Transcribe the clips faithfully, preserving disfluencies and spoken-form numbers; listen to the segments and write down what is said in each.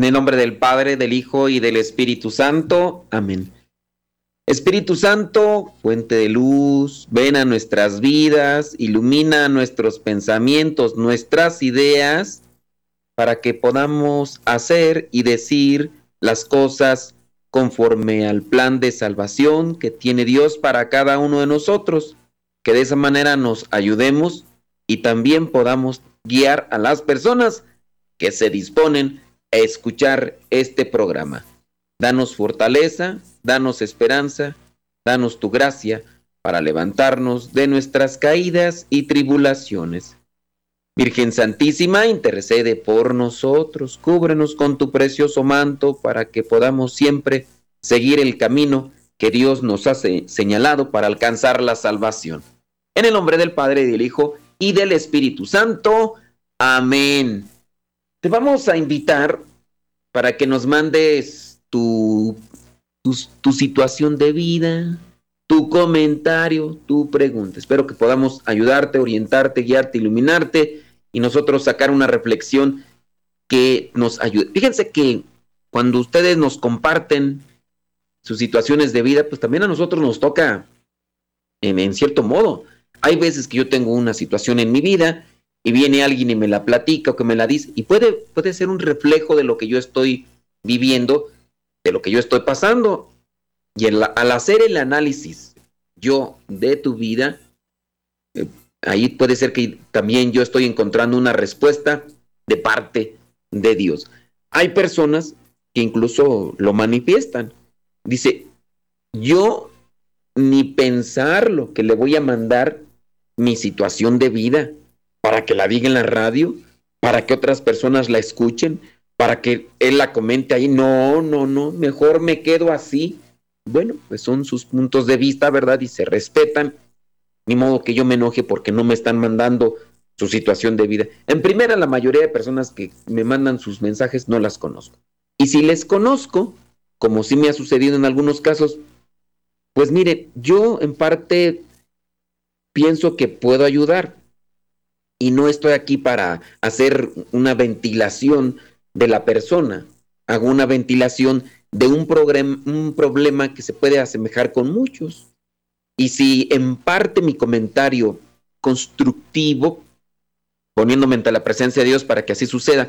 En el nombre del Padre, del Hijo y del Espíritu Santo. Amén. Espíritu Santo, fuente de luz, ven a nuestras vidas, ilumina nuestros pensamientos, nuestras ideas, para que podamos hacer y decir las cosas conforme al plan de salvación que tiene Dios para cada uno de nosotros. Que de esa manera nos ayudemos y también podamos guiar a las personas que se disponen a escuchar este programa. Danos fortaleza, danos esperanza, danos tu gracia para levantarnos de nuestras caídas y tribulaciones. Virgen Santísima, intercede por nosotros, cúbrenos con tu precioso manto para que podamos siempre seguir el camino que Dios nos ha señalado para alcanzar la salvación. En el nombre del Padre, y del Hijo y del Espíritu Santo. Amén. Te vamos a invitar para que nos mandes tu, tu, tu situación de vida, tu comentario, tu pregunta. Espero que podamos ayudarte, orientarte, guiarte, iluminarte y nosotros sacar una reflexión que nos ayude. Fíjense que cuando ustedes nos comparten sus situaciones de vida, pues también a nosotros nos toca en, en cierto modo. Hay veces que yo tengo una situación en mi vida y viene alguien y me la platica o que me la dice y puede, puede ser un reflejo de lo que yo estoy viviendo, de lo que yo estoy pasando. Y el, al hacer el análisis yo de tu vida, eh, ahí puede ser que también yo estoy encontrando una respuesta de parte de Dios. Hay personas que incluso lo manifiestan. Dice, yo ni pensarlo que le voy a mandar mi situación de vida para que la diga en la radio, para que otras personas la escuchen, para que él la comente ahí. No, no, no, mejor me quedo así. Bueno, pues son sus puntos de vista, ¿verdad? Y se respetan. Ni modo que yo me enoje porque no me están mandando su situación de vida. En primera, la mayoría de personas que me mandan sus mensajes no las conozco. Y si les conozco, como sí me ha sucedido en algunos casos, pues mire, yo en parte pienso que puedo ayudar. Y no estoy aquí para hacer una ventilación de la persona. Hago una ventilación de un, programa, un problema que se puede asemejar con muchos. Y si en parte mi comentario constructivo, poniéndome ante la presencia de Dios para que así suceda,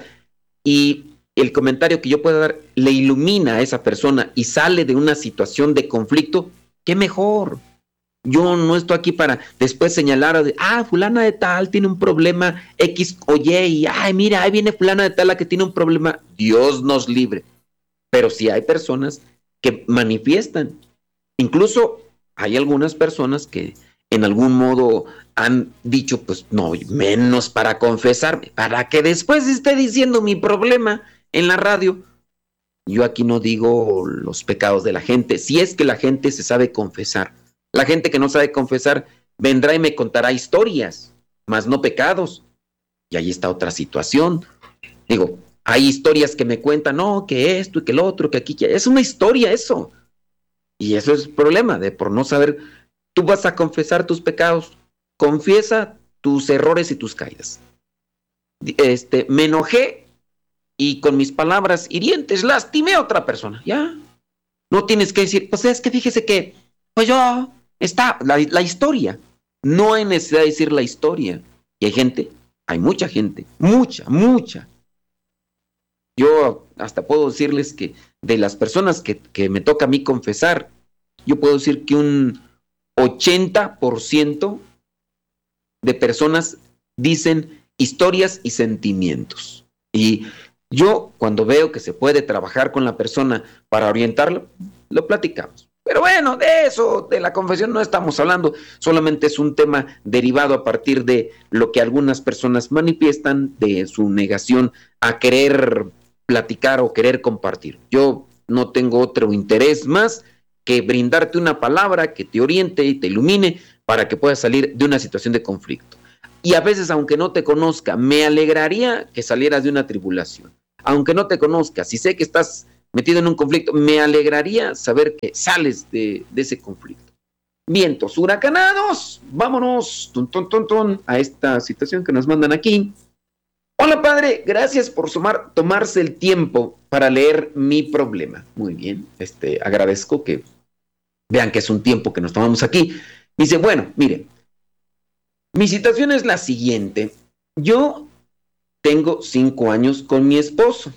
y el comentario que yo pueda dar le ilumina a esa persona y sale de una situación de conflicto, ¡qué mejor! Yo no estoy aquí para después señalar, de, ah, fulana de tal tiene un problema X o Y, y ay, mira, ahí viene fulana de tal la que tiene un problema. Dios nos libre. Pero sí hay personas que manifiestan. Incluso hay algunas personas que en algún modo han dicho, pues no, menos para confesarme, para que después esté diciendo mi problema en la radio. Yo aquí no digo los pecados de la gente, si es que la gente se sabe confesar. La gente que no sabe confesar vendrá y me contará historias, mas no pecados. Y ahí está otra situación. Digo, hay historias que me cuentan, no, que esto y que lo otro, que aquí, que es una historia eso. Y eso es el problema de por no saber. Tú vas a confesar tus pecados, confiesa tus errores y tus caídas. Este, me enojé y con mis palabras hirientes lastimé a otra persona. Ya, no tienes que decir, pues es que fíjese que, pues yo, está la, la historia. No hay necesidad de decir la historia. Y hay gente, hay mucha gente, mucha, mucha. Yo hasta puedo decirles que de las personas que, que me toca a mí confesar, yo puedo decir que un ochenta por ciento de personas dicen historias y sentimientos. Y yo cuando veo que se puede trabajar con la persona para orientarlo, lo platicamos. Pero bueno, de eso, de la confesión no estamos hablando, solamente es un tema derivado a partir de lo que algunas personas manifiestan de su negación a querer platicar o querer compartir. Yo no tengo otro interés más que brindarte una palabra que te oriente y te ilumine para que puedas salir de una situación de conflicto. Y a veces, aunque no te conozca, me alegraría que salieras de una tribulación. Aunque no te conozca, si sé que estás metido en un conflicto, me alegraría saber que sales de, de ese conflicto. Vientos huracanados, vámonos tun, tun, tun, tun, a esta situación que nos mandan aquí. Hola padre, gracias por sumar, tomarse el tiempo para leer mi problema. Muy bien, este, agradezco que vean que es un tiempo que nos tomamos aquí. Dice, bueno, mire, mi situación es la siguiente. Yo tengo cinco años con mi esposo.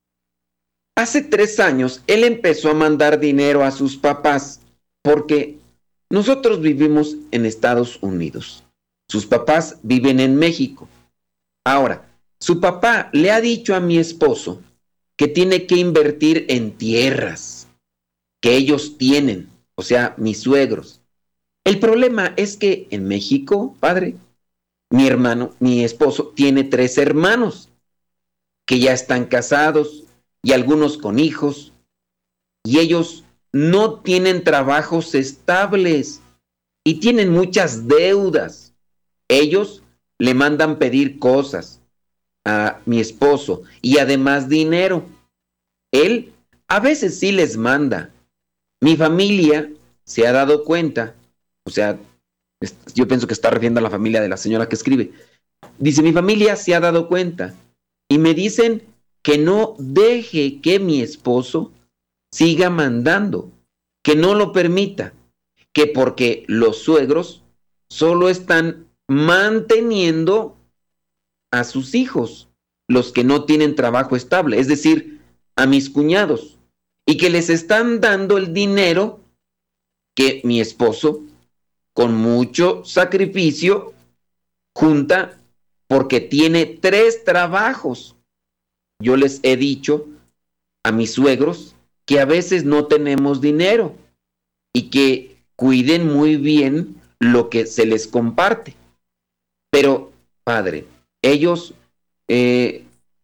Hace tres años él empezó a mandar dinero a sus papás porque nosotros vivimos en Estados Unidos. Sus papás viven en México. Ahora, su papá le ha dicho a mi esposo que tiene que invertir en tierras que ellos tienen, o sea, mis suegros. El problema es que en México, padre, mi hermano, mi esposo, tiene tres hermanos que ya están casados y algunos con hijos, y ellos no tienen trabajos estables y tienen muchas deudas. Ellos le mandan pedir cosas a mi esposo y además dinero. Él a veces sí les manda. Mi familia se ha dado cuenta, o sea, yo pienso que está refiriendo a la familia de la señora que escribe. Dice, mi familia se ha dado cuenta y me dicen que no deje que mi esposo siga mandando, que no lo permita, que porque los suegros solo están manteniendo a sus hijos, los que no tienen trabajo estable, es decir, a mis cuñados, y que les están dando el dinero que mi esposo, con mucho sacrificio, junta porque tiene tres trabajos. Yo les he dicho a mis suegros que a veces no tenemos dinero y que cuiden muy bien lo que se les comparte. Pero, padre, ellos eh,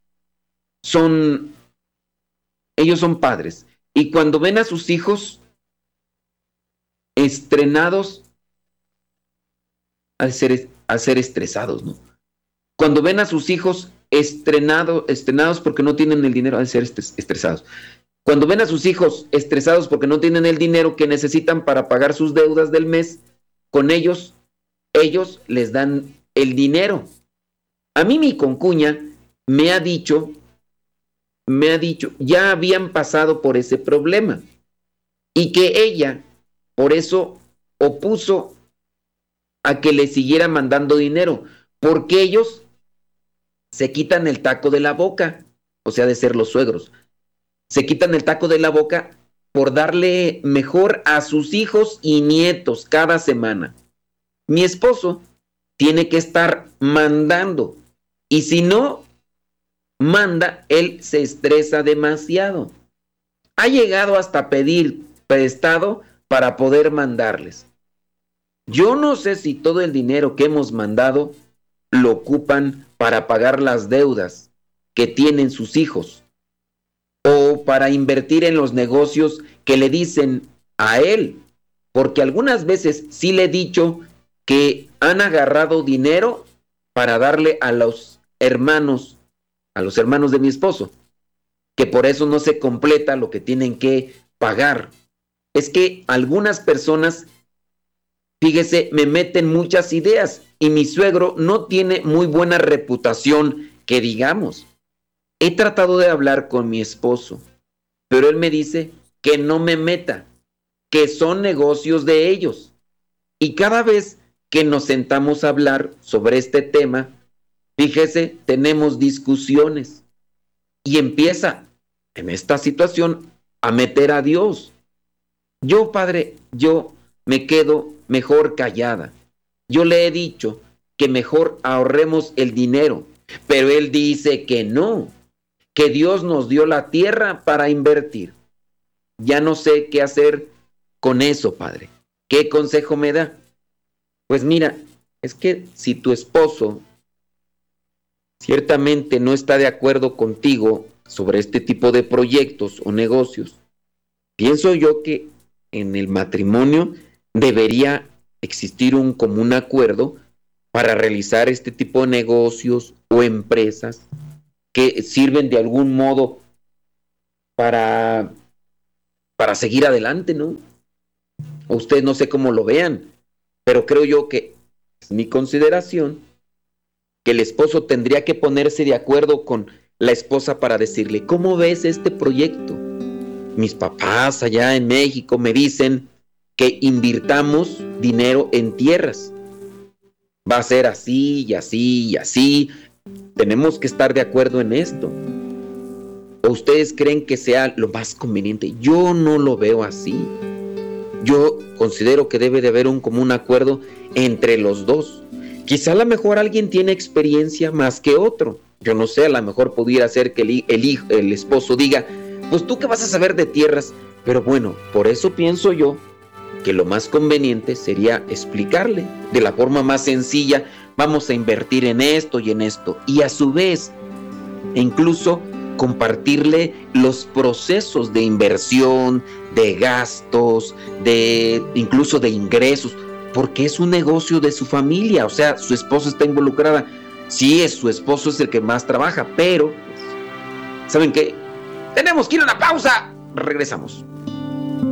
son, ellos son padres y cuando ven a sus hijos estrenados, al ser, al ser estresados, ¿no? Cuando ven a sus hijos estrenado, estrenados porque no tienen el dinero, al ser estresados. Cuando ven a sus hijos estresados porque no tienen el dinero que necesitan para pagar sus deudas del mes, con ellos, ellos les dan el dinero. A mí mi concuña me ha dicho, me ha dicho, ya habían pasado por ese problema y que ella, por eso, opuso a que le siguiera mandando dinero, porque ellos se quitan el taco de la boca, o sea, de ser los suegros. Se quitan el taco de la boca por darle mejor a sus hijos y nietos cada semana. Mi esposo tiene que estar mandando y si no manda, él se estresa demasiado. Ha llegado hasta pedir prestado para poder mandarles. Yo no sé si todo el dinero que hemos mandado lo ocupan para pagar las deudas que tienen sus hijos o para invertir en los negocios que le dicen a él, porque algunas veces sí le he dicho que han agarrado dinero para darle a los hermanos, a los hermanos de mi esposo, que por eso no se completa lo que tienen que pagar. Es que algunas personas, fíjese, me meten muchas ideas y mi suegro no tiene muy buena reputación, que digamos. He tratado de hablar con mi esposo, pero él me dice que no me meta, que son negocios de ellos. Y cada vez que nos sentamos a hablar sobre este tema, fíjese, tenemos discusiones y empieza en esta situación a meter a Dios. Yo, padre, yo me quedo mejor callada. Yo le he dicho que mejor ahorremos el dinero, pero él dice que no, que Dios nos dio la tierra para invertir. Ya no sé qué hacer con eso, padre. ¿Qué consejo me da? Pues mira, es que si tu esposo ciertamente no está de acuerdo contigo sobre este tipo de proyectos o negocios, pienso yo que en el matrimonio debería existir un común acuerdo para realizar este tipo de negocios o empresas que sirven de algún modo para, para seguir adelante, ¿no? O ustedes no sé cómo lo vean, pero creo yo que es mi consideración que el esposo tendría que ponerse de acuerdo con la esposa para decirle, ¿cómo ves este proyecto? Mis papás allá en México me dicen que invirtamos dinero en tierras. Va a ser así y así y así. Tenemos que estar de acuerdo en esto. ¿O ustedes creen que sea lo más conveniente? Yo no lo veo así. Yo considero que debe de haber un común acuerdo entre los dos. Quizá a lo mejor alguien tiene experiencia más que otro. Yo no sé, a lo mejor pudiera ser que el, el, hijo, el esposo diga, pues tú qué vas a saber de tierras. Pero bueno, por eso pienso yo que lo más conveniente sería explicarle de la forma más sencilla, vamos a invertir en esto y en esto. Y a su vez, incluso compartirle los procesos de inversión, de gastos, de incluso de ingresos, porque es un negocio de su familia, o sea, su esposo está involucrada. Sí, es su esposo es el que más trabaja, pero ¿saben qué? Tenemos que ir a una pausa. Regresamos.